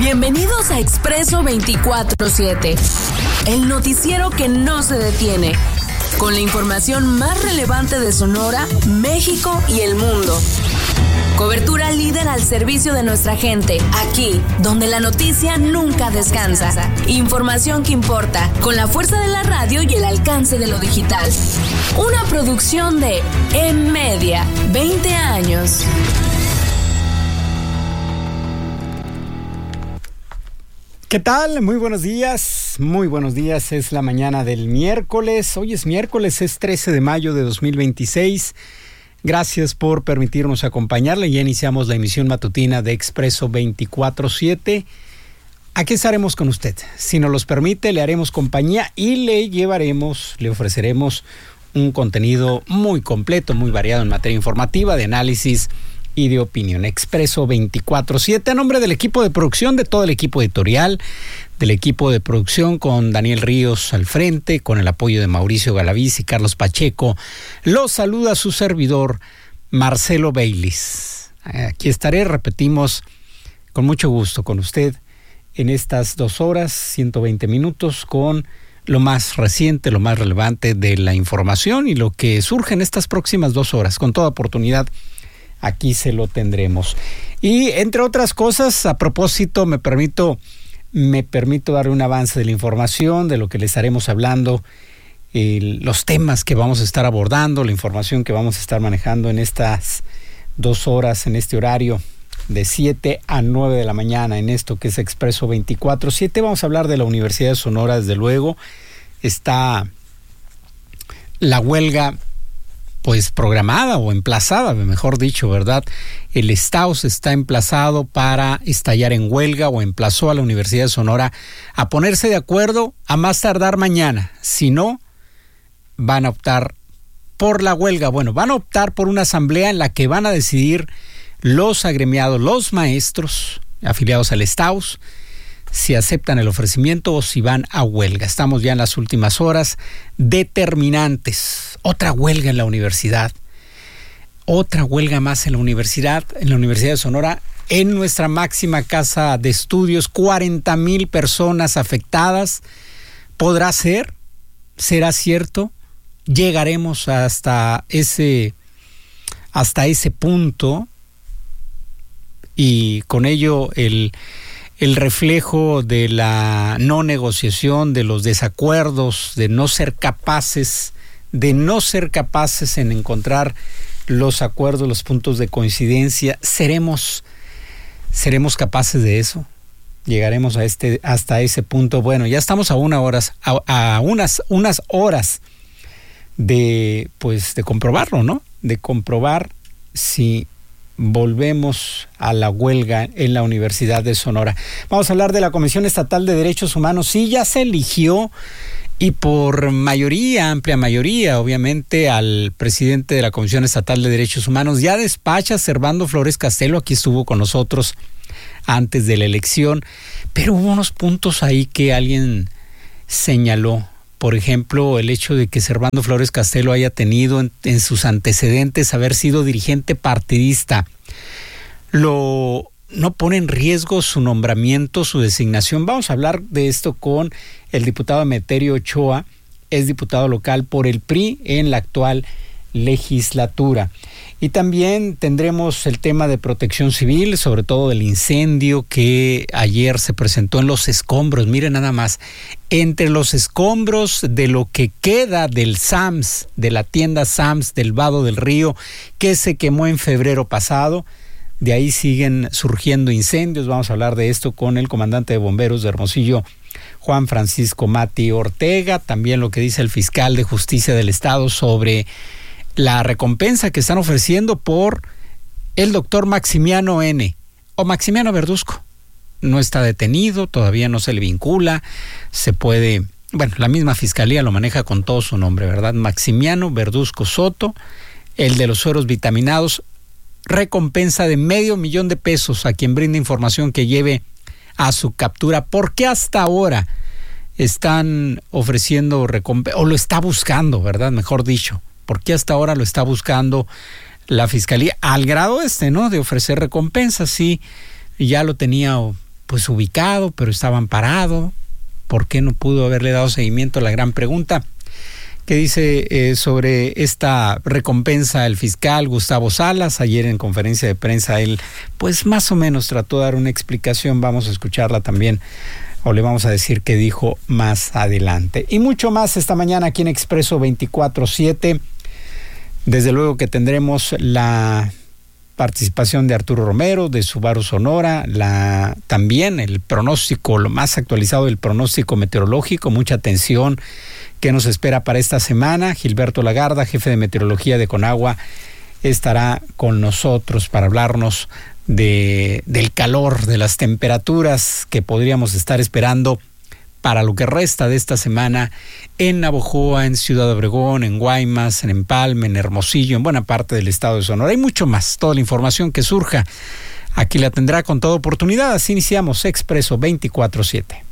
Bienvenidos a Expreso 24/7, el noticiero que no se detiene, con la información más relevante de Sonora, México y el mundo. Cobertura líder al servicio de nuestra gente, aquí, donde la noticia nunca descansa. Información que importa, con la fuerza de la radio y el alcance de lo digital. Una producción de M-Media, 20 años. ¿Qué tal? Muy buenos días, es la mañana del miércoles, hoy es miércoles, es 13 de mayo de 2026, gracias por permitirnos acompañarle, ya iniciamos la emisión matutina de Expreso 24/7, aquí estaremos con usted, si nos los permite le haremos compañía y le ofreceremos un contenido muy completo, muy variado en materia informativa, de análisis y de opinión. Expreso 24/7 a nombre del equipo de producción, de todo el equipo editorial, del equipo de producción con Daniel Ríos al frente, con el apoyo de Mauricio Galaviz y Carlos Pacheco. Los saluda su servidor Marcelo Baylis. Aquí estaré, repetimos, con mucho gusto con usted en estas 2 horas, 120 minutos, con lo más reciente, lo más relevante de la información y lo que surge en estas próximas 2 horas. Con toda oportunidad, aquí se lo tendremos. Y entre otras cosas, a propósito, me permito darle un avance de la información, de lo que le estaremos hablando, los temas que vamos a estar abordando, la información que vamos a estar manejando en estas 2 horas, en este horario de 7 a 9 de la mañana, en esto que es Expreso 24/7. Vamos a hablar de la Universidad de Sonora, desde luego. Está la huelga pues programada o emplazada, mejor dicho, ¿verdad? El STAUS está emplazado para estallar en huelga, o emplazó a la Universidad de Sonora a ponerse de acuerdo a más tardar mañana. Si no, van a optar por la huelga. Bueno, van a optar por una asamblea en la que van a decidir los agremiados, los maestros afiliados al STAUS, si aceptan el ofrecimiento o si van a huelga. Estamos ya en las últimas horas determinantes. Otra huelga en la universidad. Otra huelga más en la Universidad de Sonora, en nuestra máxima casa de estudios. 40,000 personas afectadas. ¿Podrá ser? ¿Será cierto? ¿Llegaremos hasta ese punto? Y con ello el reflejo de la no negociación, de los desacuerdos, de no ser capaces en encontrar los acuerdos, los puntos de coincidencia. ¿Seremos capaces de eso? ¿Llegaremos hasta ese punto? Bueno, ya estamos a unas horas de comprobarlo, ¿no? De comprobar si volvemos a la huelga en la Universidad de Sonora. Vamos a hablar de la Comisión Estatal de Derechos Humanos. Sí, ya se eligió, y por amplia mayoría, obviamente, al presidente de la Comisión Estatal de Derechos Humanos. Ya despacha Servando Flores Castelo, aquí estuvo con nosotros antes de la elección, pero hubo unos puntos ahí que alguien señaló. Por ejemplo, el hecho de que Servando Flores Castelo haya tenido en sus antecedentes haber sido dirigente partidista. No pone en riesgo su nombramiento, su designación. Vamos a hablar de esto con el diputado Emeterio Ochoa, es diputado local por el PRI en la actual legislatura. Y también tendremos el tema de protección civil, sobre todo del incendio que ayer se presentó en Los Escombros. Miren nada más, entre los escombros de lo que queda del Sams, de la tienda Sams del Vado del Río, que se quemó en febrero pasado, de ahí siguen surgiendo incendios. Vamos a hablar de esto con el comandante de bomberos de Hermosillo, Juan Francisco Mati Ortega. También lo que dice el fiscal de Justicia del Estado sobre la recompensa que están ofreciendo por el doctor Maximiano N. o Maximiano Verduzco. No está detenido, todavía no se le vincula, la misma fiscalía lo maneja con todo su nombre, ¿verdad? Maximiano Verduzco Soto, el de los sueros vitaminados. Recompensa de $500,000 de pesos a quien brinde información que lleve a su captura. ¿Por qué hasta ahora están ofreciendo recompensa, o lo está buscando, verdad? Mejor dicho, ¿por qué hasta ahora lo está buscando la fiscalía? Al grado ¿no? De ofrecer recompensas. Sí, ya lo tenía pues ubicado, pero estaba amparado. ¿Por qué no pudo haberle dado seguimiento a la gran pregunta? ¿Qué dice sobre esta recompensa el fiscal Gustavo Salas? Ayer en conferencia de prensa él pues más o menos trató de dar una explicación. Vamos a escucharla también, o le vamos a decir qué dijo más adelante. Y mucho más esta mañana aquí en Expreso 24/7. Desde luego que tendremos la participación de Arturo Romero, de Subaru Sonora, también el pronóstico, lo más actualizado del pronóstico meteorológico. Mucha atención, ¿qué nos espera para esta semana? Gilberto Lagarda, jefe de meteorología de Conagua, estará con nosotros para hablarnos del calor, de las temperaturas que podríamos estar esperando para lo que resta de esta semana en Navojoa, en Ciudad Obregón, en Guaymas, en Empalme, en Hermosillo, en buena parte del estado de Sonora. Hay mucho más, toda la información que surja aquí la tendrá con toda oportunidad. Así iniciamos Expreso 24/7.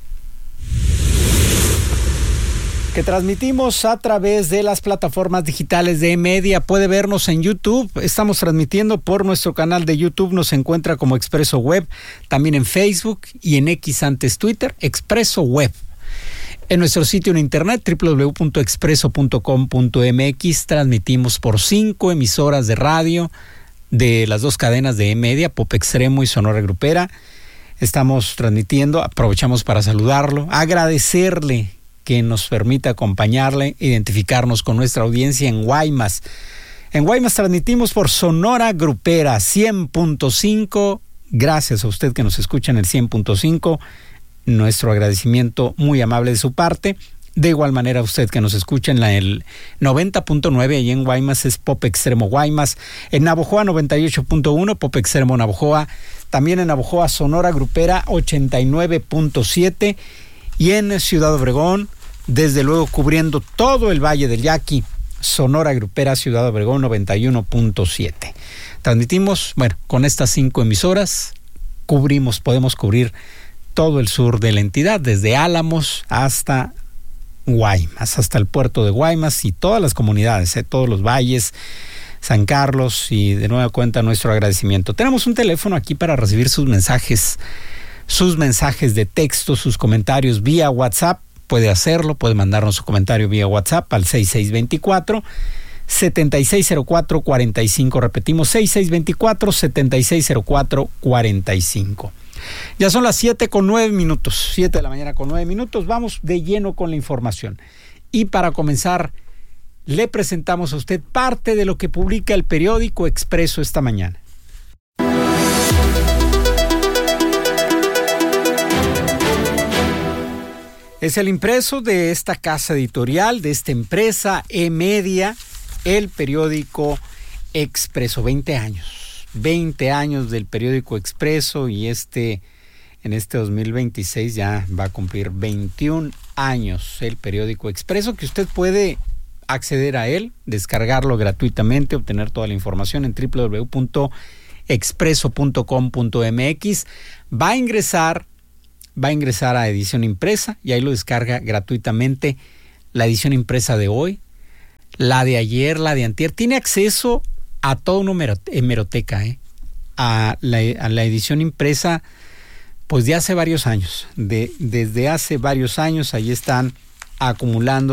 Que transmitimos a través de las plataformas digitales de eMedia. Puede vernos en YouTube. Estamos transmitiendo por nuestro canal de YouTube. Nos encuentra como Expreso Web. También en Facebook y en X, antes Twitter, Expreso Web. En nuestro sitio en internet www.expreso.com.mx transmitimos por 5 emisoras de radio de las 2 cadenas de eMedia, Pop Extremo y Sonora Grupera. Estamos transmitiendo. Aprovechamos para saludarlo, agradecerle que nos permita acompañarle, identificarnos con nuestra audiencia en Guaymas. En Guaymas transmitimos por Sonora Grupera 100.5. Gracias a usted que nos escucha en el 100.5. Nuestro agradecimiento muy amable de su parte. De igual manera, usted que nos escucha en el 90.9, allí en Guaymas es Pop Extremo Guaymas. En Navojoa 98.1, Pop Extremo Navojoa. También en Navojoa, Sonora Grupera 89.7. Y en Ciudad Obregón, desde luego cubriendo todo el Valle del Yaqui, Sonora Grupera, Ciudad Obregón 91.7. Transmitimos, con estas 5 emisoras, podemos cubrir todo el sur de la entidad, desde Álamos hasta Guaymas, hasta el puerto de Guaymas y todas las comunidades, todos los valles, San Carlos, y de nueva cuenta nuestro agradecimiento. Tenemos un teléfono aquí para recibir sus mensajes de texto, sus comentarios vía WhatsApp. Puede hacerlo, puede mandarnos su comentario vía WhatsApp al 6624-7604-45. Repetimos, 6624-7604-45. Ya son las 7:09, 7 de la mañana con 9 minutos. Vamos de lleno con la información. Y para comenzar, le presentamos a usted parte de lo que publica el periódico Expreso esta mañana. Es el impreso de esta casa editorial, de esta empresa eMedia, el periódico Expreso. 20 años del periódico Expreso, y en este 2026 ya va a cumplir 21 años el periódico Expreso, que usted puede acceder a él, descargarlo gratuitamente, obtener toda la información en www.expreso.com.mx. Va a ingresar a edición impresa y ahí lo descarga gratuitamente. La edición impresa de hoy, la de ayer, la de antier. Tiene acceso a toda una hemeroteca, a la edición impresa, pues de hace varios años. Desde hace varios años ahí están acumulando